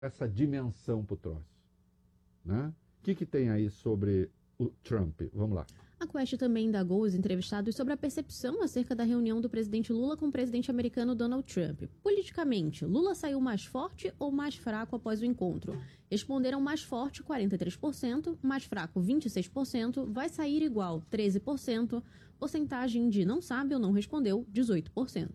essa dimensão para o troço, né? O que tem aí sobre o Trump? Vamos lá. A Quest também indagou os entrevistados sobre a percepção acerca da reunião do presidente Lula com o presidente americano Donald Trump. Politicamente, Lula saiu mais forte ou mais fraco após o encontro? Responderam mais forte, 43%, mais fraco, 26%, vai sair igual, 13%, porcentagem de não sabe ou não respondeu, 18%.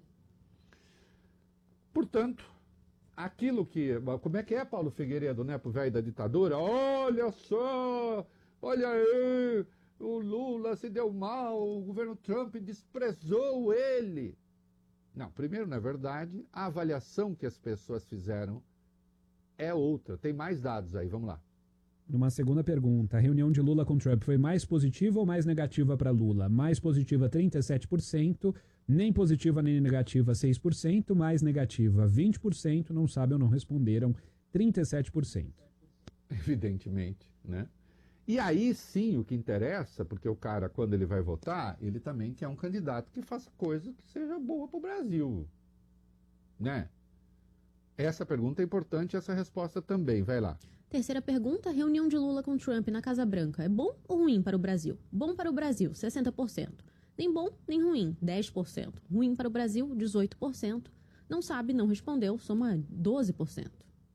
Portanto, aquilo que... Como é que é, Paulo Figueiredo, né, pro velho da ditadura? Olha só, olha aí, o Lula se deu mal, o governo Trump desprezou ele. Não, primeiro, na verdade, a avaliação que as pessoas fizeram é outra. Tem mais dados aí, vamos lá. Numa segunda pergunta, a reunião de Lula com Trump foi mais positiva ou mais negativa para Lula? Mais positiva, 37%, nem positiva nem negativa, 6%, mais negativa, 20%, não sabem ou não responderam, 37%. Evidentemente, né? E aí sim o que interessa, porque o cara, quando ele vai votar, ele também quer um candidato que faça coisa que seja boa para o Brasil, né? Essa pergunta é importante, essa resposta também, vai lá. Terceira pergunta, reunião de Lula com Trump na Casa Branca é bom ou ruim para o Brasil? Bom para o Brasil, 60%. Nem bom, nem ruim, 10%. Ruim para o Brasil, 18%. Não sabe, não respondeu, soma 12%.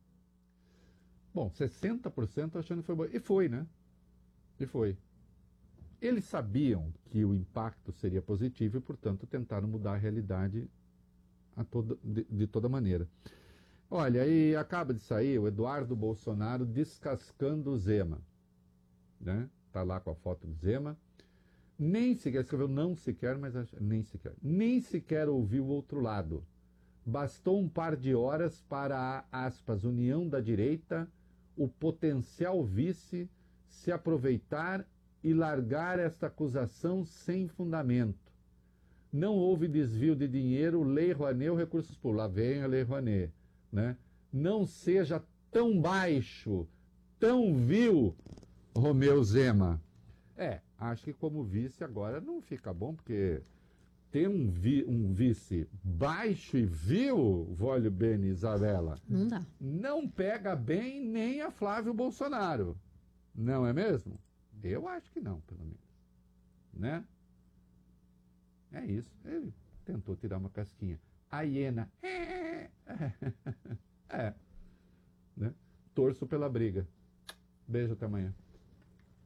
Bom, 60% achando que foi bom. E foi, né? E foi. Eles sabiam que o impacto seria positivo e, portanto, tentaram mudar a realidade de toda maneira. Olha, e acaba de sair o Eduardo Bolsonaro descascando o Zema, né? Tá lá com a foto do Zema. Nem sequer, escreveu não sequer, mas nem sequer ouviu o outro lado. Bastou um par de horas para a, aspas, união da direita, o potencial vice, se aproveitar e largar esta acusação sem fundamento. Não houve desvio de dinheiro, Lei Rouanet, recursos públicos. Lá vem a Lei Rouanet, né? Não seja tão baixo, tão vil, Romeu Zema. Acho que como vice agora não fica bom, porque ter um vice baixo e vil, Vólio Bene Isabela, Não dá. Não pega bem nem a Flávio Bolsonaro. Não é mesmo? Eu acho que não, pelo menos. Né? É isso. Ele tentou tirar uma casquinha. A hiena. Né? Torço pela briga. Beijo, até amanhã.